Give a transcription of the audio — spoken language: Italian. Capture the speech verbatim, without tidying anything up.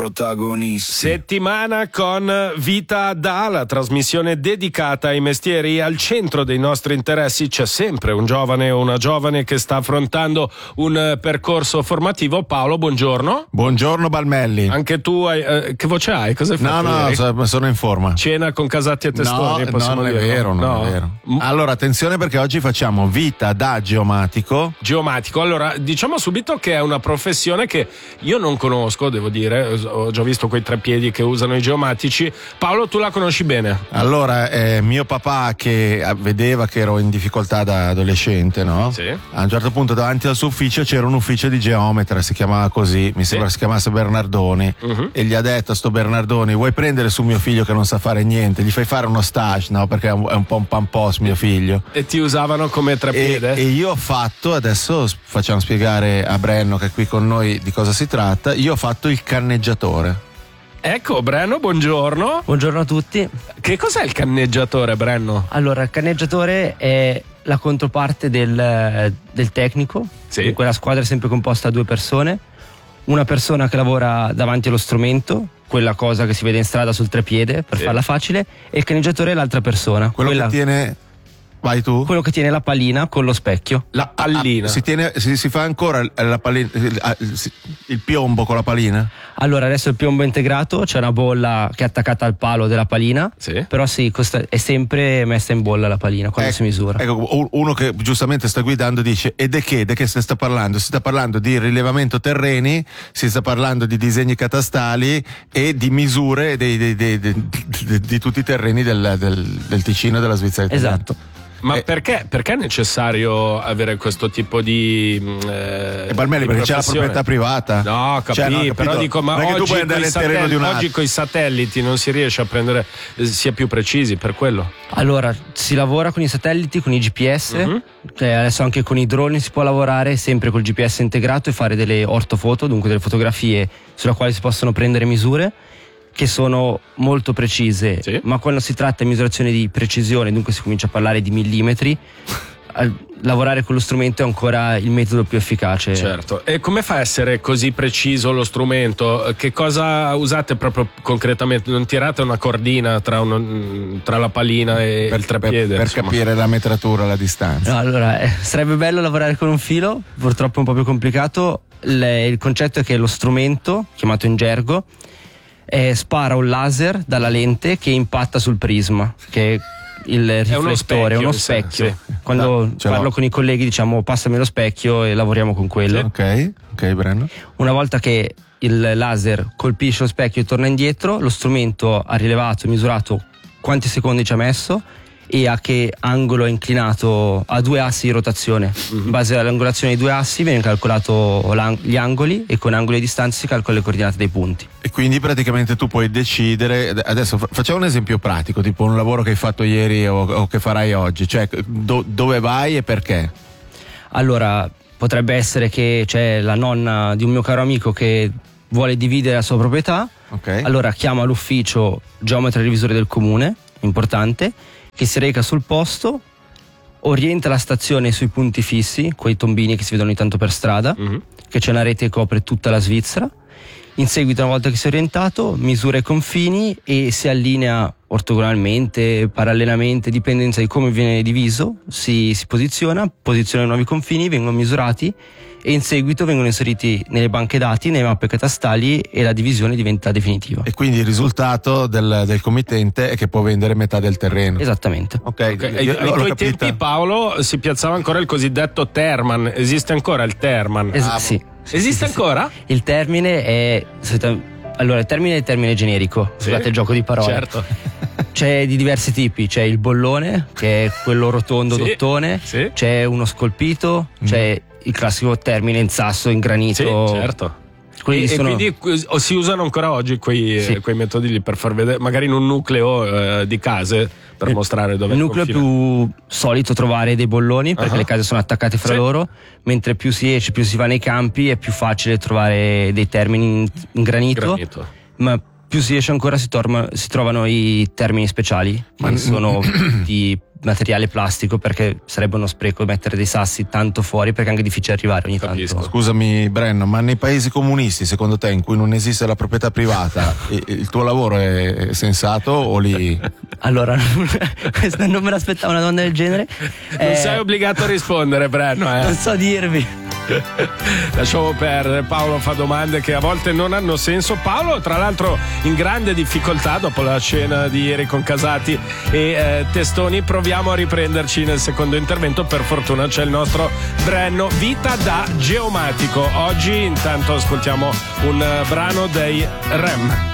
protagonisti. Settimana con Vita da, la trasmissione dedicata ai mestieri. Al centro dei nostri interessi c'è sempre un giovane o una giovane che sta affrontando un percorso formativo. Paolo, buongiorno. Buongiorno Balmelli. Anche tu hai, eh, che voce hai? Cosa hai fatto? No, no, so, sono in forma. Cena con Casatti e Testoni? No, no, non è vero, non no. è vero. Allora, attenzione perché oggi facciamo Vita da geomatico. Geomatico, allora diciamo subito che è una professione che io non conosco, devo dire, ho già visto quei tre piedi che usano i geomatici. Paolo, tu la conosci bene? Allora, eh, mio papà che vedeva che ero in difficoltà da adolescente, no? Sì. A un certo punto davanti al suo ufficio c'era un ufficio di geometra, si chiamava così, mi sembra sì. si chiamasse Bernardoni, uh-huh. e gli ha detto a sto Bernardoni: vuoi prendere su mio figlio che non sa fare niente, gli fai fare uno stage, no? Perché è un, è un po' un pampos mio figlio. E ti usavano come trepiede? E, e io ho fatto, adesso facciamo spiegare a Brenno che è qui con noi di cosa si tratta, io ho fatto il canneggiatore. Ecco, Brenno, buongiorno. Buongiorno a tutti. Che cos'è il canneggiatore, Brenno? Allora, il canneggiatore è la controparte del, del tecnico. Sì. Quella squadra è sempre composta da due persone. Una persona che lavora davanti allo strumento, quella cosa che si vede in strada sul trepiede, per sì. farla facile, e il canneggiatore è l'altra persona. Quello quella... che tiene... Vai tu? Quello che tiene la pallina con lo specchio. La pallina. Ah, si, tiene, si, si fa ancora la pallina, il, il piombo con la pallina? Allora, adesso il piombo è integrato, c'è una bolla che è attaccata al palo della pallina, sì. però sì, costa- è sempre messa in bolla la pallina quando ecco, si misura. Ecco, uno che giustamente sta guidando dice: e di che? Di che si sta parlando? Si sta parlando di rilevamento terreni, si sta parlando di disegni catastali e di misure dei, dei, dei, dei, di, di tutti i terreni del, del, del Ticino e della Svizzera italiana. Esatto. Ma eh, perché, perché è necessario avere questo tipo di eh, e Balmelli, di perché c'è la professione? proprietà privata. No, capì, cioè, no, però dico, ma oggi con, satell- oggi con i satelliti non si riesce a prendere, eh, si è più precisi per quello. Allora, si lavora con i satelliti, con i G P S, uh-huh. che adesso anche con i droni si può lavorare sempre col G P S integrato e fare delle ortofoto, dunque delle fotografie sulla quale si possono prendere misure che sono molto precise, sì. ma quando si tratta di misurazione di precisione, dunque si comincia a parlare di millimetri, lavorare con lo strumento è ancora il metodo più efficace. Certo. E come fa a essere così preciso lo strumento? Che cosa usate proprio concretamente? Non tirate una cordina tra, uno, tra la pallina e per, il trepiede? Per, per capire la metratura, la distanza. No, allora, eh, sarebbe bello lavorare con un filo, purtroppo è un po' più complicato. Le, il concetto è che lo strumento, chiamato in gergo, Eh, spara un laser dalla lente che impatta sul prisma, che è il riflettore, è uno specchio, sì. Quando no, parlo l'ho. con i colleghi diciamo passami lo specchio e lavoriamo con quello. Ok, ok Brenno. Una volta che il laser colpisce lo specchio e torna indietro, lo strumento ha rilevato e misurato quanti secondi ci ha messo e a che angolo è inclinato, a due assi di rotazione. Mm-hmm. In base all'angolazione dei due assi viene calcolato gli angoli e con angoli e distanze si calcola le coordinate dei punti. E quindi praticamente tu puoi decidere, adesso facciamo un esempio pratico, tipo un lavoro che hai fatto ieri o, o che farai oggi, cioè do, dove vai e perché? Allora, potrebbe essere che c'è la nonna di un mio caro amico che vuole dividere la sua proprietà, okay. Allora chiama l'ufficio geometra e revisore del comune, importante, che si reca sul posto, orienta la stazione sui punti fissi, quei tombini che si vedono ogni tanto per strada, mm-hmm. che c'è una rete che copre tutta la Svizzera. In seguito, una volta che si è orientato, misura i confini e si allinea ortogonalmente, parallelamente, dipendenza di come viene diviso, si, si posiziona, posiziona i nuovi confini, vengono misurati e in seguito vengono inseriti nelle banche dati, nelle mappe catastali e la divisione diventa definitiva. E quindi il risultato del, del committente è che può vendere metà del terreno. Esattamente. Ok, okay. Ai tuoi tempi, Paolo, si piazzava ancora il cosiddetto Terman. Esiste ancora il Terman? Es- ah, sì. Esiste sì, ancora? Sì. Il termine è... Allora, il termine è il termine generico, sì. Scusate il gioco di parole. Certo. C'è di diversi tipi, c'è il bollone, che è quello rotondo, sì. dottone, sì. c'è uno scolpito, mm. c'è il classico termine in sasso, in granito. Sì, certo. E, sono... e quindi si usano ancora oggi quei, sì. quei metodi lì per far vedere, magari in un nucleo eh, di case, per il, mostrare dove il nucleo è più solito trovare dei bolloni perché uh-huh. le case sono attaccate fra sì. loro, mentre più si esce, più si va nei campi, è più facile trovare dei termini in, in granito, granito, ma più si esce ancora si, torma, si trovano i termini speciali, ma che sono di materiale plastico, perché sarebbe uno spreco mettere dei sassi tanto fuori, perché è anche difficile arrivare ogni Capisco. tanto. Scusami Brenno, ma nei paesi comunisti, secondo te, in cui non esiste la proprietà privata, il tuo lavoro è sensato o lì? Allora, questa non me l'aspettavo una domanda del genere. Non Eh, sei obbligato a rispondere, Brenno, eh. non so dirvi. Lasciamo perdere, Paolo fa domande che a volte non hanno senso. Paolo tra l'altro in grande difficoltà dopo la scena di ieri con Casati e eh, Testoni. Proviamo a riprenderci nel secondo intervento, per fortuna c'è il nostro Brenno. Vita da geomatico. Oggi intanto ascoltiamo un uh, brano dei R E M.